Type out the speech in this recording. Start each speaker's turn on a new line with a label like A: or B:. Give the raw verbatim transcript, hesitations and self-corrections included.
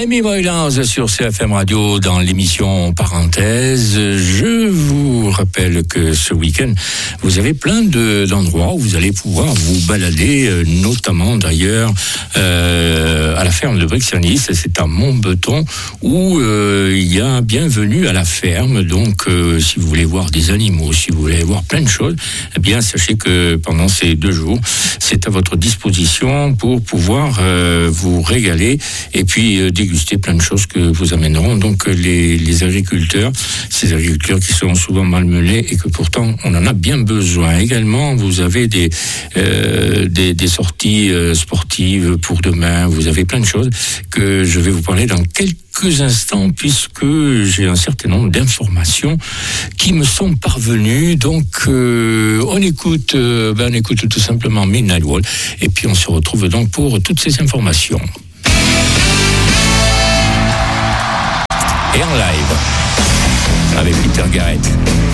A: Amy Moylan's sur C F M Radio dans l'émission Parenthèse. Je vous rappelle que ce week-end, vous avez plein de, d'endroits où vous allez pouvoir vous balader, euh, notamment d'ailleurs euh, à la ferme de Brixanis, c'est à Montbeton, où euh, il y a un bienvenue à la ferme. Donc, euh, si vous voulez voir des animaux, si vous voulez voir plein de choses, eh bien, sachez que pendant ces deux jours, c'est à votre disposition pour pouvoir euh, vous régaler et puis euh, déguster plein de choses que vous amèneront donc les, les agriculteurs, ces agriculteurs qui sont souvent malmenés et que pourtant on en a bien besoin. Également, vous avez des euh, des, des sorties euh, sportives pour demain. Vous avez plein de choses que je vais vous parler dans quelques instants puisque j'ai un certain nombre d'informations qui me sont parvenues. Donc euh, on écoute, euh, ben on écoute tout simplement Midnight Wall et puis on se retrouve donc pour toutes ces informations. Et en live avec Peter Garrett.